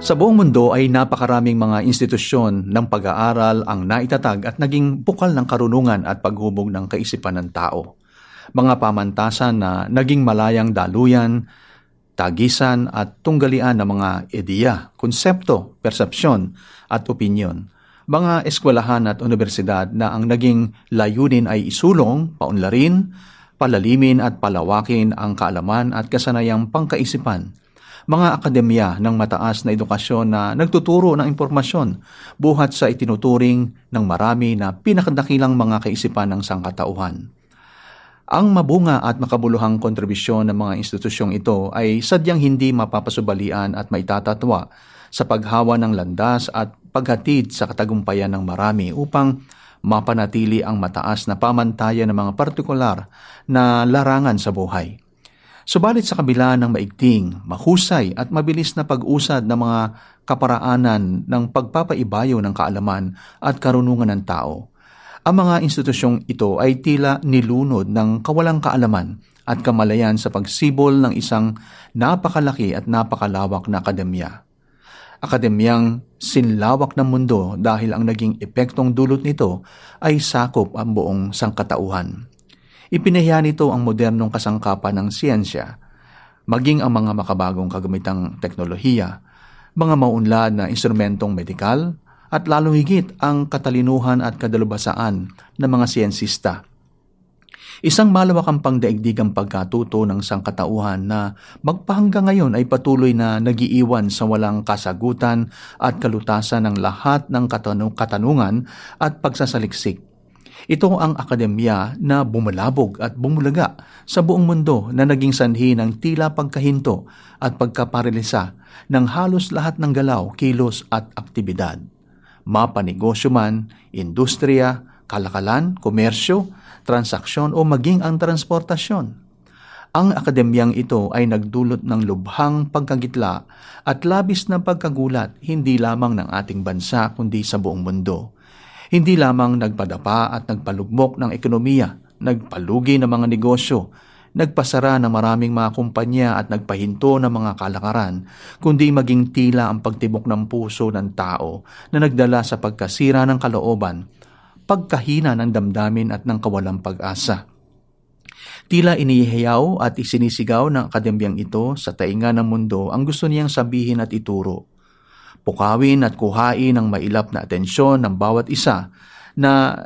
Sa buong mundo ay napakaraming mga institusyon ng pag-aaral ang naitatag at naging bukal ng karunungan at paghubog ng kaisipan ng tao. Mga pamantasan na naging malayang daluyan, tagisan at tunggalian ng mga ideya, konsepto, persepsyon at opinyon. Mga eskwelahan at universidad na ang naging layunin ay isulong, paunlarin, palalimin at palawakin ang kaalaman at kasanayang pangkaisipan. Mga akademya ng mataas na edukasyon na nagtuturo ng impormasyon buhat sa itinuturing ng marami na pinakadakilang mga kaisipan ng sangkatauhan. Ang mabunga at makabuluhang kontribusyon ng mga institusyong ito ay sadyang hindi mapapasubalian at maitatatwa sa paghawa ng landas at paghatid sa katagumpayan ng marami upang mapanatili ang mataas na pamantayan ng mga partikular na larangan sa buhay. Subalit sa kabila ng maigting, mahusay at mabilis na pag-usad ng mga kaparaanan ng pagpapaibayo ng kaalaman at karunungan ng tao, ang mga institusyong ito ay tila nilunod ng kawalang kaalaman at kamalayan sa pagsibol ng isang napakalaki at napakalawak na akademya. Akademyang sinlawak ng mundo dahil ang naging epektong dulot nito ay sakop ang buong sangkatauhan. Ipinahiya nito ang modernong kasangkapan ng siyensya, maging ang mga makabagong kagamitang teknolohiya, mga maunlad na instrumentong medikal, at lalong higit ang katalinuhan at kadalubhasaan ng mga siyensista. Isang malawakang pangdaigdigang pagkatuto ng sangkatauhan na magpahanggang ngayon ay patuloy na nagiiwan sa walang kasagutan at kalutasan ng lahat ng katanungan at pagsasaliksik. Ito ang akademya na bumalabog at bumulaga sa buong mundo na naging sanhi ng tila pagkahinto at pagkaparilisa ng halos lahat ng galaw, kilos at aktibidad. Mapanegosyo man, industriya, kalakalan, komersyo, transaksyon o maging ang transportasyon. Ang akademyang ito ay nagdulot ng lubhang pagkagitla at labis na pagkagulat hindi lamang ng ating bansa kundi sa buong mundo. Hindi lamang nagpadapa at nagpalugmok ng ekonomiya, nagpalugi ng mga negosyo, nagpasara ng maraming mga kumpanya at nagpahinto ng mga kalakaran, kundi maging tila ang pagtibok ng puso ng tao na nagdala sa pagkasira ng kalooban, pagkahina ng damdamin at ng kawalang pag-asa. Tila inihiyaw at isinisigaw ng akademyang ito sa tainga ng mundo ang gusto niyang sabihin at ituro. Pukawin at kuhain ang mailap na atensyon ng bawat isa na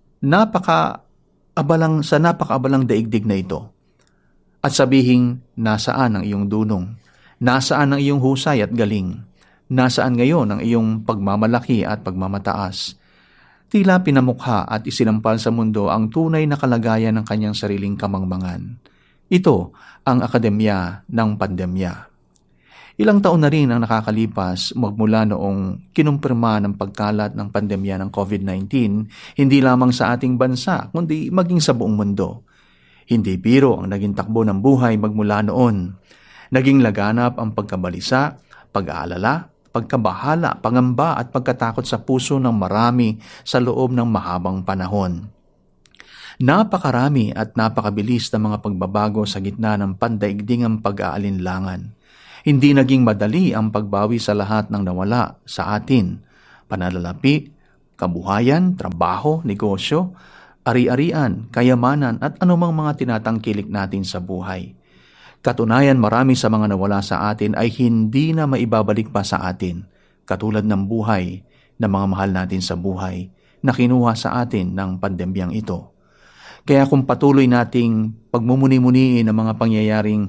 napakaabalang daigdig na ito. At sabihin, nasaan ang iyong dunong? Nasaan ang iyong husay at galing? Nasaan ngayon ang iyong pagmamalaki at pagmamataas? Tila pinamukha at isinampal sa mundo ang tunay na kalagayan ng kanyang sariling kamangmangan. Ito ang akademya ng pandemya. Ilang taon na rin ang nakakalipas magmula noong kinumpirma ng pagkalat ng pandemya ng COVID-19, hindi lamang sa ating bansa, kundi maging sa buong mundo. Hindi biro ang naging takbo ng buhay magmula noon. Naging laganap ang pagkabalisa, pag-aalala, pagkabahala, pangamba at pagkatakot sa puso ng marami sa loob ng mahabang panahon. Napakarami at napakabilis na mga pagbabago sa gitna ng pandaigdigang pag-aalinlangan. Hindi naging madali ang pagbawi sa lahat ng nawala sa atin. Pananalapi, kabuhayan, trabaho, negosyo, ari-arian, kayamanan at anumang mga tinatangkilik natin sa buhay. Katunayan, marami sa mga nawala sa atin ay hindi na maibabalik pa sa atin, katulad ng buhay ng mga mahal natin sa buhay na kinuha sa atin ng pandemyang ito. Kaya kung patuloy nating pagmumuni-muniin ang mga pangyayaring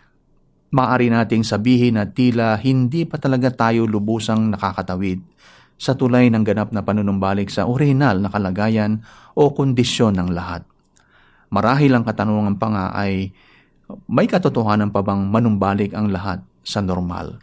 maaari nating sabihin na tila hindi pa talaga tayo lubusang nakakatawid sa tulay ng ganap na panunumbalik sa orihinal na kalagayan o kondisyon ng lahat. Marahil ang katanungan pa nga ay, may katotohanan pa bang manumbalik ang lahat sa normal?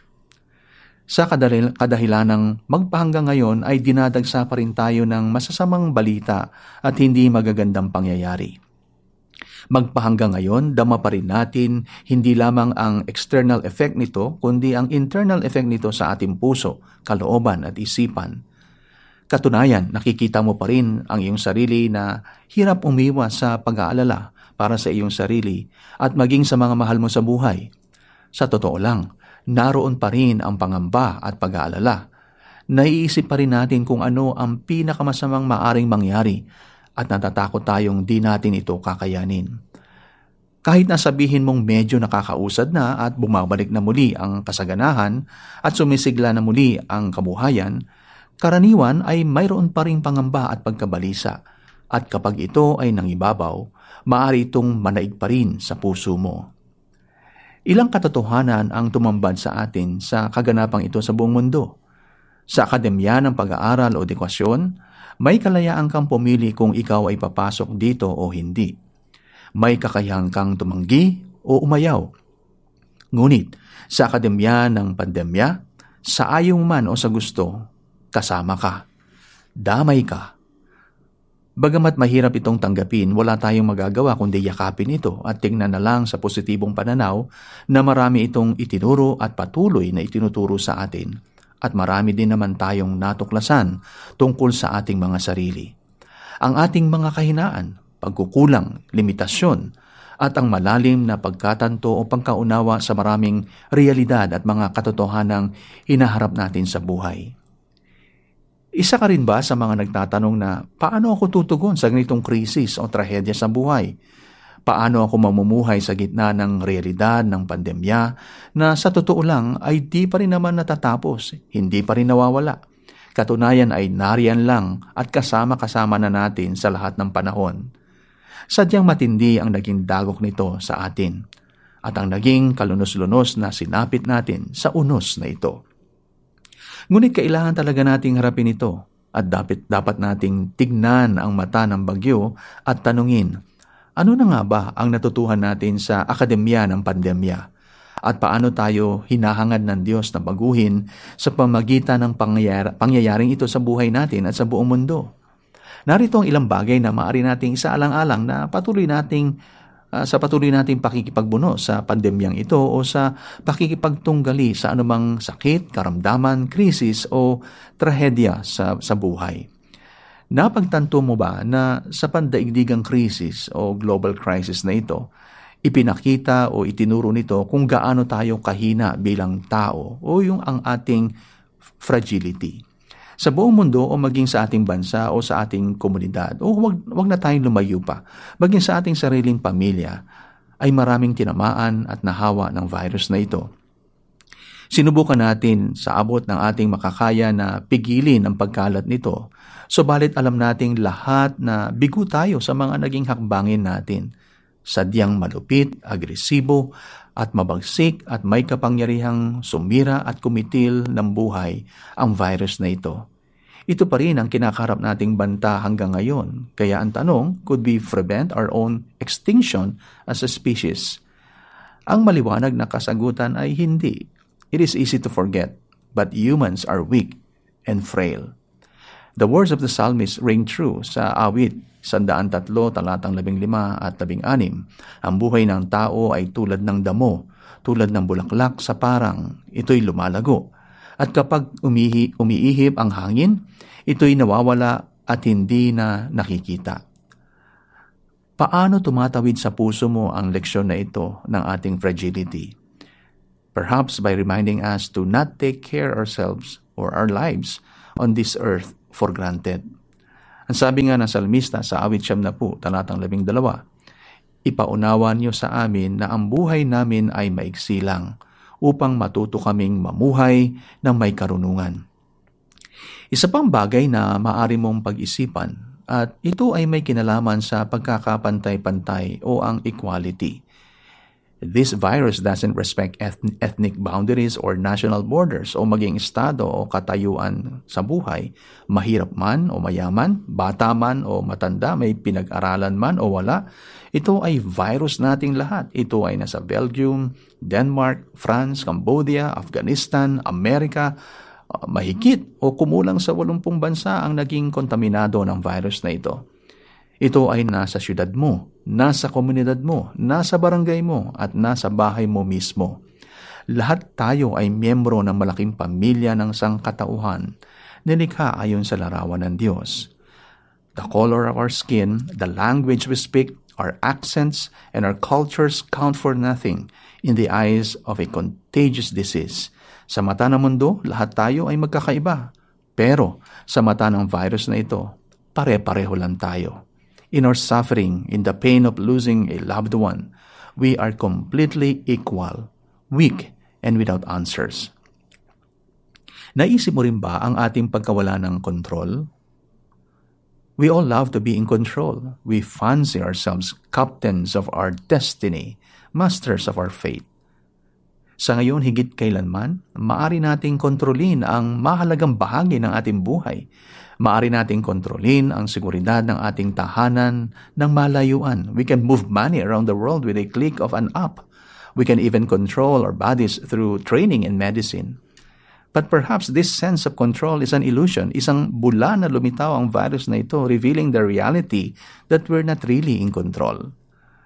Sa kadahilan ng magpahanggang ngayon ay dinadagsa pa rin tayo ng masasamang balita at hindi magagandang pangyayari. Magpahanggang ngayon, dama pa rin natin hindi lamang ang external effect nito, kundi ang internal effect nito sa ating puso, kalooban at isipan. Katunayan, nakikita mo pa rin ang iyong sarili na hirap umiwas sa pag-aalala para sa iyong sarili at maging sa mga mahal mo sa buhay. Sa totoo lang, naroon pa rin ang pangamba at pag-aalala. Naiisip pa rin natin kung ano ang pinakamasamang maaring mangyari at natatakot tayong di natin ito kakayanin. Kahit na sabihin mong medyo nakakausad na at bumabalik na muli ang kasaganahan at sumisigla na muli ang kabuhayan, karaniwan ay mayroon pa ring pangamba at pagkabalisa, at kapag ito ay nangibabaw, maaari itong manaig pa rin sa puso mo. Ilang katotohanan ang tumambad sa atin sa kaganapang ito sa buong mundo. Sa akademya ng pag-aaral o edukasyon, may kalayaan kang pumili kung ikaw ay papasok dito o hindi. May kakayahan kang tumanggi o umayaw. Ngunit, sa akademya ng pandemya, sa ayaw man o sa gusto, kasama ka. Damay ka. Bagamat mahirap itong tanggapin, wala tayong magagawa kundi yakapin ito at tingnan na lang sa positibong pananaw na marami itong itinuro at patuloy na itinuturo sa atin. At marami din naman tayong natuklasan tungkol sa ating mga sarili. Ang ating mga kahinaan, pagkukulang, limitasyon, at ang malalim na pagkatanto o pagkaunawa sa maraming realidad at mga katotohanang hinaharap natin sa buhay. Isa ka rin ba sa mga nagtatanong na paano ako tutugon sa ganitong krisis o trahedya sa buhay? Paano ako mamumuhay sa gitna ng realidad ng pandemya na sa totoo lang ay di pa rin naman natatapos, hindi pa rin nawawala. Katunayan ay nariyan lang at kasama-kasama na natin sa lahat ng panahon. Sadyang matindi ang naging dagok nito sa atin at ang naging kalunos-lunos na sinapit natin sa unos na ito. Ngunit kailangan talaga nating harapin ito at dapat nating tignan ang mata ng bagyo at tanungin, ano na nga ba ang natutuhan natin sa akademya ng pandemya at paano tayo hinahangad ng Diyos na baguhin sa pamagitan ng pangyayaring ito sa buhay natin at sa buong mundo. Narito ang ilang bagay na maaari nating isaalang-alang na sa patuloy nating pakikipagbuno sa pandemyang ito o sa pakikipagtunggali sa anumang sakit, karamdaman, krisis o trahedya sa buhay. Napagtanto mo ba na sa pandaigdigang krisis o global crisis na ito, ipinakita o itinuro nito kung gaano tayo kahina bilang tao o yung ang ating fragility. Sa buong mundo o maging sa ating bansa o sa ating komunidad o wag na tayong lumayo pa, maging sa ating sariling pamilya, ay maraming tinamaan at nahawa ng virus na ito. Sinubukan natin sa abot ng ating makakaya na pigilin ang pagkalat nito, subalit alam nating lahat na bigo tayo sa mga naging hakbangin natin. Sadyang malupit, agresibo, at mabagsik at may kapangyarihang sumira at kumitil ng buhay ang virus na ito. Ito pa rin ang kinakaharap nating banta hanggang ngayon. Kaya ang tanong, could we prevent our own extinction as a species? Ang maliwanag na kasagutan ay hindi. It is easy to forget, but humans are weak and frail. The words of the psalmist ring true sa awit 103, talatang 15 at 16. Ang buhay ng tao ay tulad ng damo, tulad ng bulaklak sa parang, ito'y lumalago. At kapag umiihip ang hangin, ito'y nawawala at hindi na nakikita. Paano tumatawid sa puso mo ang leksyon na ito ng ating fragility? Perhaps by reminding us to not take care ourselves or our lives on this earth for granted. Ang sabi nga ng salmista sa awit 70, talatang 12, ipaunawa niyo sa amin na ang buhay namin ay maiksi lang upang matuto kaming mamuhay ng may karunungan. Isa pang bagay na maaari mong pag-isipan at ito ay may kinalaman sa pagkakapantay-pantay o ang equality. This virus doesn't respect ethnic boundaries or national borders o maging estado o katayuan sa buhay. Mahirap man o mayaman, bata man o matanda, may pinag-aralan man o wala, ito ay virus nating lahat. Ito ay nasa Belgium, Denmark, France, Cambodia, Afghanistan, Amerika. Mahigit o kumulang sa 80 bansa ang naging kontaminado ng virus na ito. Ito ay nasa syudad mo, nasa komunidad mo, nasa barangay mo, at nasa bahay mo mismo. Lahat tayo ay miyembro ng malaking pamilya ng sangkatauhan, nilikha ayon sa larawan ng Diyos. The color of our skin, the language we speak, our accents, and our cultures count for nothing in the eyes of a contagious disease. Sa mata ng mundo, lahat tayo ay magkakaiba. Pero sa mata ng virus na ito, pare-pareho lang tayo. In our suffering, in the pain of losing a loved one, we are completely equal, weak, and without answers. Naisip mo rin ba ang ating pagkawala ng kontrol? We all love to be in control. We fancy ourselves captains of our destiny, masters of our fate. Sa ngayon, higit kailanman, maaari nating kontrolin ang mahalagang bahagi ng ating buhay. Maaari nating kontrolin ang seguridad ng ating tahanan ng malayuan. We can move money around the world with a click of an app. We can even control our bodies through training in medicine. But perhaps this sense of control is an illusion, isang bula na lumitaw ang virus na ito, revealing the reality that we're not really in control.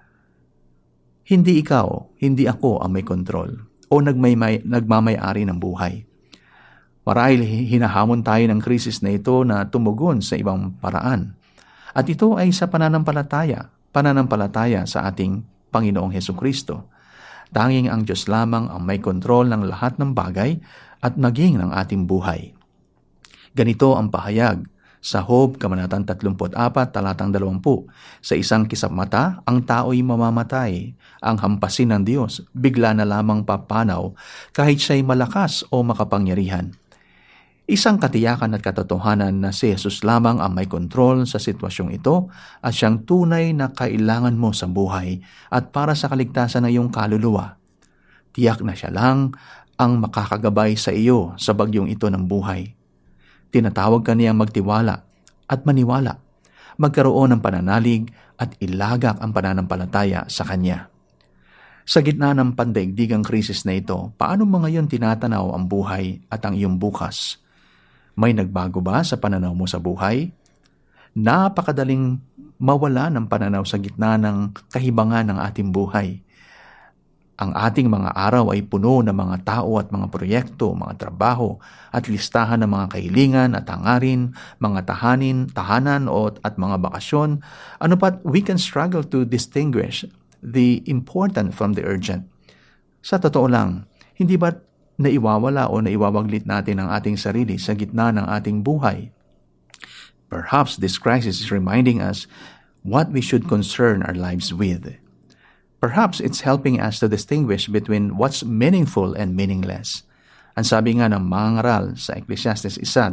Hindi ikaw, hindi ako ang may control o nagmamay-ari ng buhay. Marahil hinahamon tayo ng krisis na ito na tumugon sa ibang paraan. At ito ay sa pananampalataya sa ating Panginoong Hesukristo. Tanging ang Diyos lamang ang may kontrol ng lahat ng bagay at maging ng ating buhay. Ganito ang pahayag sa Job, Kabanatang 34, talatang 20. Sa isang kisap mata, ang tao'y mamamatay. Ang hampasin ng Diyos, bigla na lamang papanaw kahit siya'y malakas o makapangyarihan. Isang katiyakan at katotohanan na si Jesus lamang ang may kontrol sa sitwasyong ito at siyang tunay na kailangan mo sa buhay at para sa kaligtasan ng iyong kaluluwa. Tiyak na siya lang ang makakagabay sa iyo sa bagyong ito ng buhay. Tinatawag ka niyang magtiwala at maniwala, magkaroon ng pananalig at ilagak ang pananampalataya sa Kanya. Sa gitna ng pandaigdigang krisis na ito, paano mo ngayon tinatanaw ang buhay at ang iyong bukas? May nagbago ba sa pananaw mo sa buhay? Napakadaling mawala ng pananaw sa gitna ng kahibangan ng ating buhay. Ang ating mga araw ay puno ng mga tao at mga proyekto, mga trabaho, at listahan ng mga kahilingan at hangarin, mga tahanan at mga bakasyon. Ano pat, we can struggle to distinguish the important from the urgent. Sa totoo lang, hindi ba naiwawala o naiwawaglit natin ang ating sarili sa gitna ng ating buhay? Perhaps this crisis is reminding us what we should concern our lives with. Perhaps it's helping us to distinguish between what's meaningful and meaningless. Ang sabi nga ng mga ngaral sa Ecclesiastes 1:2,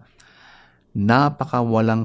napakawalang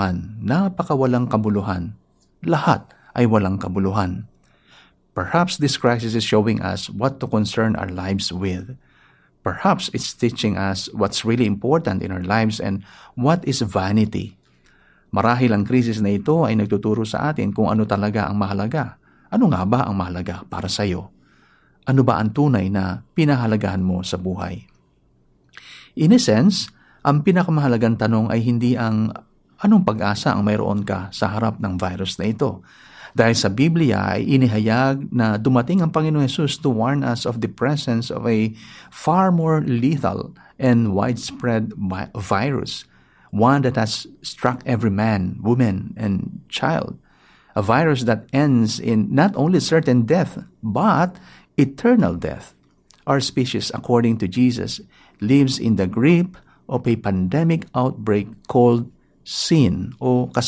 kabuluhan. Lahat ay walang kabuluhan. Perhaps this crisis is showing us what to concern our lives with. Perhaps it's teaching us what's really important in our lives and what is vanity. Marahil ang krisis na ito ay nagtuturo sa atin kung ano talaga ang mahalaga. Ano nga ba ang mahalaga para sa iyo? Ano ba ang tunay na pinahalagahan mo sa buhay? In a sense, ang pinakamahalagang tanong ay hindi ang anong pag-asa ang mayroon ka sa harap ng virus na ito. Dahil sa Biblia ay inihayag na dumating ang Panginoong Hesus to warn us of the presence of a far more lethal and widespread virus, one that has struck every man, woman, and child. A virus that ends in not only certain death, but eternal death. Our species, according to Jesus, lives in the grip of a pandemic outbreak called sin o